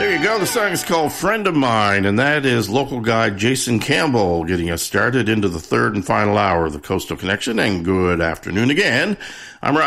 There you go. The song is called Friend of Mine, and that is local guy Jason Campbell getting us started into the third and final hour of the Coastal Connection. And good afternoon again. I'm Ryan